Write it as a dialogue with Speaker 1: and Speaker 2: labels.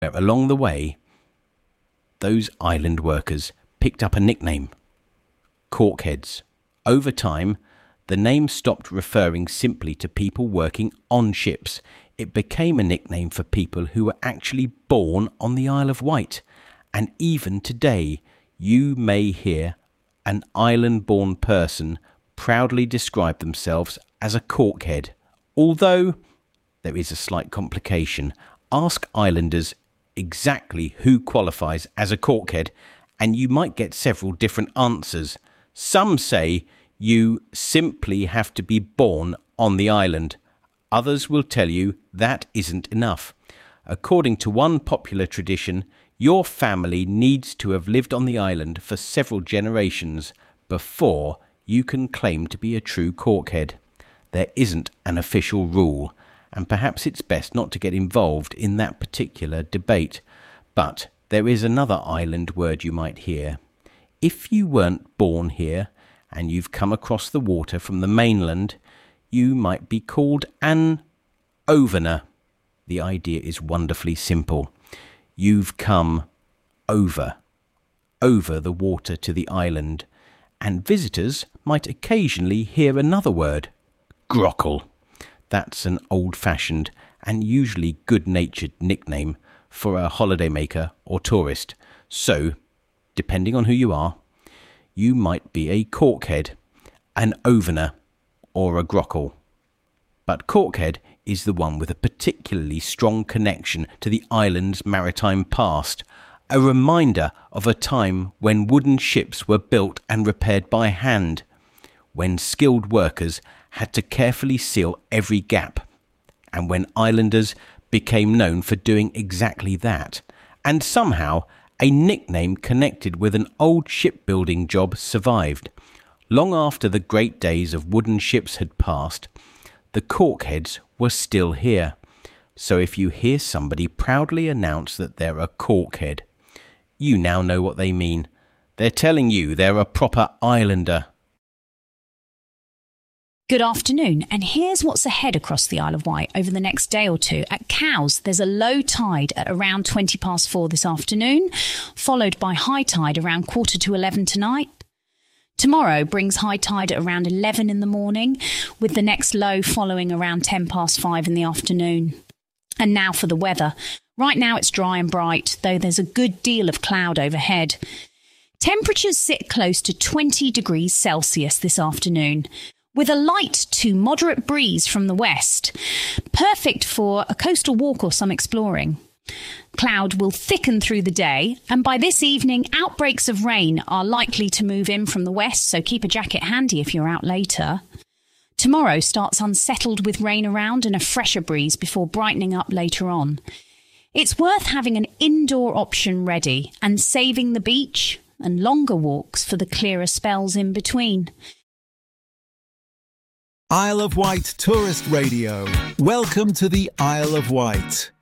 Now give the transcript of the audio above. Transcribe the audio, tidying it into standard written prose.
Speaker 1: Along the way, those island workers picked up a nickname, Corkheads. Over time, the name stopped referring simply to people working on ships. It became a nickname for people who were actually born on the Isle of Wight. And even today, you may hear an island-born person proudly describe themselves as a corkhead. Although there is a slight complication. Ask islanders exactly who qualifies as a corkhead, and you might get several different answers. Some say you simply have to be born on the island. Others will tell you that isn't enough. According to one popular tradition, your family needs to have lived on the island for several generations before you can claim to be a true corkhead. There isn't an official rule, and perhaps it's best not to get involved in that particular debate. But there is another island word you might hear. If you weren't born here and you've come across the water from the mainland, you might be called an overner. The idea is wonderfully simple. You've come over the water to the island, and visitors might occasionally hear another word, grockle. That's an old-fashioned and usually good-natured nickname for a holidaymaker or tourist. So, depending on who you are, you might be a corkhead, an overner, or a grockle. But corkhead is the one with a particularly strong connection to the island's maritime past, a reminder of a time when wooden ships were built and repaired by hand, when skilled workers had to carefully seal every gap, and when islanders became known for doing exactly that. And somehow, a nickname connected with an old shipbuilding job survived. Long after the great days of wooden ships had passed, the corkheads were still here. So if you hear somebody proudly announce that they're a corkhead, you now know what they mean. They're telling you they're a proper islander.
Speaker 2: Good afternoon, and here's what's ahead across the Isle of Wight over the next day or two. At Cowes, there's a low tide at around 4:20 this afternoon, followed by high tide around 11:15 tonight. Tomorrow brings high tide at around 11 in the morning, with the next low following around 5:10 in the afternoon. And now for the weather. Right now it's dry and bright, though there's a good deal of cloud overhead. Temperatures sit close to 20 degrees Celsius this afternoon, with a light to moderate breeze from the west, perfect for a coastal walk or some exploring. Cloud will thicken through the day, and by this evening, outbreaks of rain are likely to move in from the west, so keep a jacket handy if you're out later. Tomorrow starts unsettled with rain around and a fresher breeze before brightening up later on. It's worth having an indoor option ready and saving the beach and longer walks for the clearer spells in between.
Speaker 3: Isle of Wight Tourist Radio. Welcome to the Isle of Wight.